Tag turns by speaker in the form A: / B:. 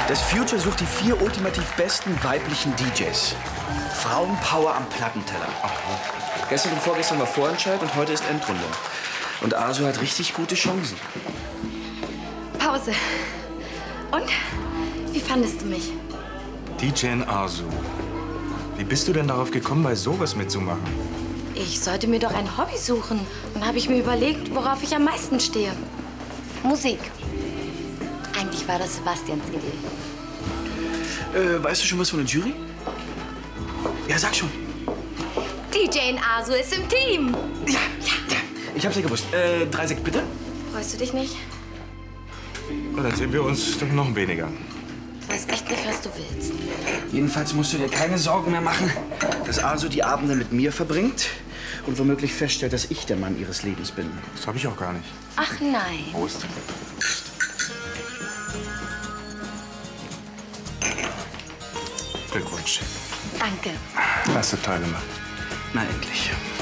A: Das Future sucht die 4 ultimativ besten weiblichen DJs. Frauenpower am Plattenteller. Aha. Gestern und vorgestern war Vorentscheid und heute ist Endrunde. Und Asu hat richtig gute Chancen.
B: Pause. Und? Wie fandest du mich?
C: DJ Asu. Wie bist du denn darauf gekommen, bei sowas mitzumachen?
B: Ich sollte mir doch ein Hobby suchen. Dann habe ich mir überlegt, worauf ich am meisten stehe. Musik. Eigentlich war das Sebastians Idee.
A: Weißt du schon was von der Jury? Ja, sag schon.
B: DJ Asu ist im Team.
A: Ja. Ich hab's ja gewusst. 3 Sekt, bitte.
B: Freust du dich nicht?
C: Na, dann sehen wir uns doch noch weniger.
B: Ich weiß echt nicht, was du willst.
A: Jedenfalls musst du dir keine Sorgen mehr machen, dass Asu die Abende mit mir verbringt und womöglich feststellt, dass ich der Mann ihres Lebens bin.
C: Das habe ich auch gar nicht.
B: Ach nein.
C: Prost. Glückwunsch.
B: Danke.
C: Hast du toll gemacht.
A: Na, endlich.